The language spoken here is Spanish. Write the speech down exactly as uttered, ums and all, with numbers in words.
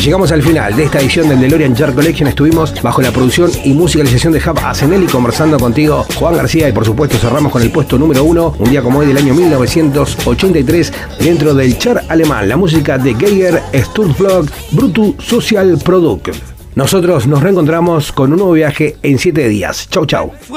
llegamos al final de esta edición del DeLorean Chart Collection. Estuvimos bajo la producción y musicalización de Jav Asenelli, conversando contigo, Juan García, y por supuesto cerramos con el puesto número uno, un día como hoy del año mil novecientos ochenta y tres, dentro del chart alemán, la música de Geiger Sturmflug Brutu Social Product. Nosotros nos reencontramos con un nuevo viaje en siete días. Chau, chau.